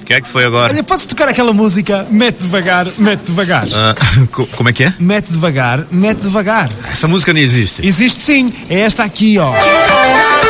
que é que foi agora? Olha, podes tocar aquela música Mete devagar, mete devagar. Como é que é? Mete devagar, mete devagar. Essa música não existe. Existe sim, é esta aqui, ó.